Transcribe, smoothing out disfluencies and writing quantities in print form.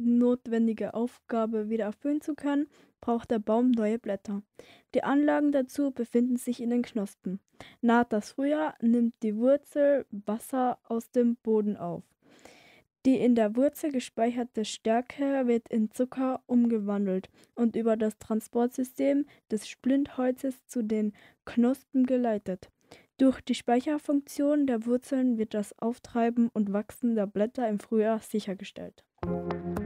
notwendige Aufgabe wieder erfüllen zu können, braucht der Baum neue Blätter. Die Anlagen dazu befinden sich in den Knospen. Naht das Frühjahr, nimmt die Wurzel Wasser aus dem Boden auf. Die in der Wurzel gespeicherte Stärke wird in Zucker umgewandelt und über das Transportsystem des Splintholzes zu den Knospen geleitet. Durch die Speicherfunktion der Wurzeln wird das Auftreiben und Wachsen der Blätter im Frühjahr sichergestellt.